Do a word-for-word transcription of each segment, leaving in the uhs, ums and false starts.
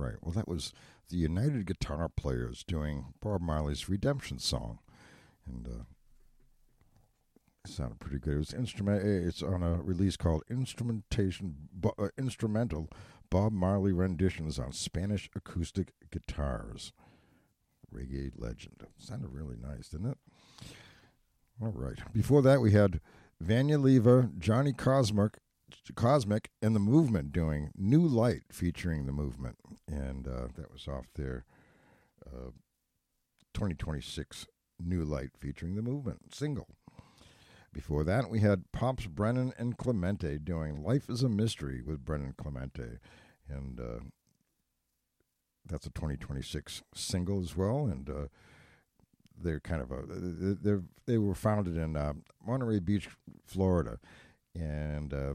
right. Well, that was the United Guitar Players doing Bob Marley's Redemption Song. And uh, it sounded pretty good. It was instrument. It's on a release called Instrumentation, uh, Instrumental Bob Marley Renditions on Spanish Acoustic Guitars. Reggae legend. It sounded really nice, didn't it? All right. Before that, we had Vanya Lever, Johnny Cosmic, Cosmic, and The Movement doing New Light featuring The Movement. And uh, that was off their uh, twenty twenty-six New Light featuring The Movement single. Before that, we had Pops Brennan and Clemente doing Life is a Mystery with Brennan Clemente. And uh, that's a twenty twenty-six single as well. And uh, they're kind of a, they they were founded in uh, Monterey Beach, Florida. And uh,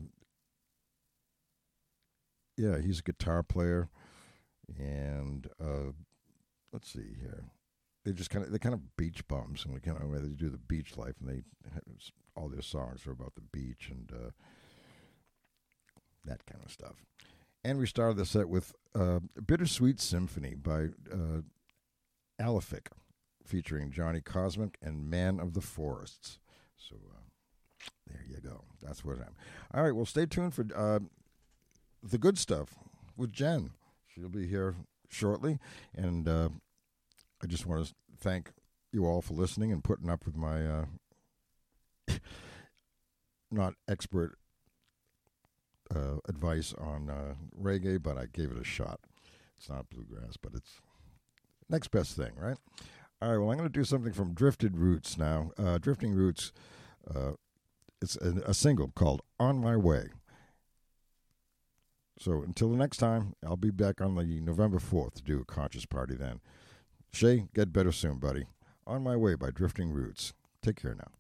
yeah, he's a guitar player. And uh, let's see here. They just kind of they're kind of beach bums, and we kind of where they do the beach life, and they all their songs are about the beach and uh, that kind of stuff. And we started the set with uh, "Bittersweet Symphony" by uh, Alefic, featuring Johnny Cosmic and Man of the Forests. So uh, there you go. That's what I'm. All right. Well, stay tuned for uh, the good stuff with Jen. She'll be here shortly, and. Uh, I just want to thank you all for listening and putting up with my uh, not expert uh, advice on uh, reggae, but I gave it a shot. It's not bluegrass, but it's next best thing, right? All right, well, I'm going to do something from Drifted Roots now. Uh, Drifting Roots, uh, it's a, a single called On My Way. So until the next time, I'll be back on the November fourth to do a conscious party then. Shay, get better soon, buddy. On My Way by Drifting Roots. Take care now.